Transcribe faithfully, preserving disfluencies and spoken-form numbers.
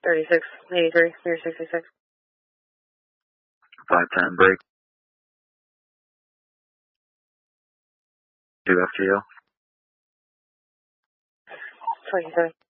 thirty-six eighty-three, three sixty-six. five ten, break. two F G L. twenty-seven.